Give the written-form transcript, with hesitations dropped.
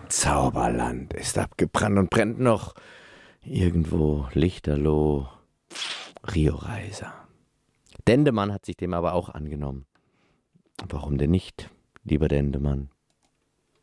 Zauberland ist abgebrannt und brennt noch irgendwo Lichterloh, Rio Reiser. Dendemann hat sich dem aber auch angenommen. Warum denn nicht, lieber Dendemann?